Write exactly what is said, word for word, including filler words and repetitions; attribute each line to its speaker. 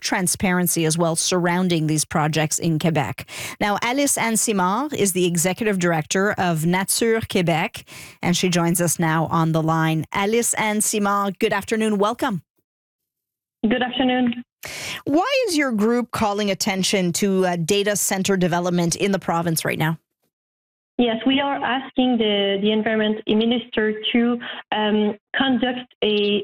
Speaker 1: transparency as well surrounding these projects in Quebec. Now, Alice Anne Simard is the executive director of Nature Québec, and she joins us now on the line. Alice Anne Simard, good afternoon. Welcome.
Speaker 2: Good afternoon.
Speaker 1: Why is your group calling attention to uh, data center development in the province right now?
Speaker 2: Yes, we are asking the, the Environment Minister to um, conduct a